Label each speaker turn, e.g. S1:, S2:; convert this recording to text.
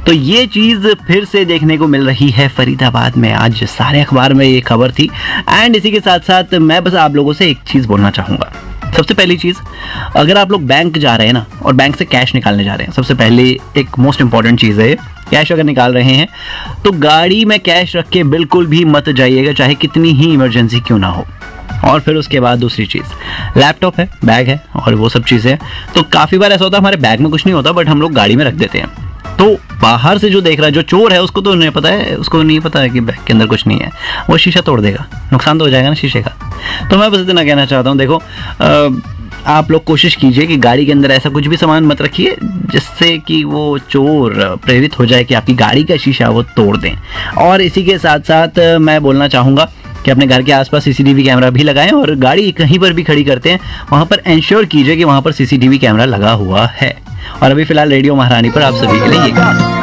S1: तो ये चीज़ फिर से देखने को मिल रही है फरीदाबाद में। आज सारे अखबार में ये खबर थी। एंड इसी के साथ साथ मैं बस आप लोगों से एक चीज़ बोलना चाहूँगा। सबसे पहली चीज़, अगर आप लोग बैंक जा रहे हैं ना और बैंक से कैश निकालने जा रहे हैं, सबसे पहले एक मोस्ट इंपॉर्टेंट चीज़ है, कैश अगर निकाल रहे हैं तो गाड़ी में कैश रख के बिल्कुल भी मत जाइएगा, चाहे कितनी ही इमरजेंसी क्यों ना हो। और फिर उसके बाद दूसरी चीज़, लैपटॉप है, बैग है और वो सब चीज़ें, तो काफ़ी बार ऐसा होता है हमारे बैग में कुछ नहीं होता बट हम लोग गाड़ी में रख देते हैं। तो बाहर से जो देख रहा है, जो चोर है, उसको तो नहीं पता है, उसको नहीं पता है कि बैग के अंदर कुछ नहीं है, वो शीशा तोड़ देगा, नुकसान तो हो जाएगा ना शीशे का। तो मैं बस इतना कहना चाहता हूँ, देखो आप लोग कोशिश कीजिए कि गाड़ी के अंदर ऐसा कुछ भी सामान मत रखिए जिससे कि वो चोर प्रेरित हो जाए कि आपकी गाड़ी का शीशा वो तोड़ दें। और इसी के साथ साथ मैं बोलना चाहूँगा कि अपने घर के आसपास सीसीटीवी कैमरा भी लगाएं और गाड़ी कहीं पर भी खड़ी करते हैं वहाँ पर इंश्योर कीजिए कि वहाँ पर सीसीटीवी कैमरा लगा हुआ है। और अभी फिलहाल रेडियो महारानी पर आप सभी के लिए ये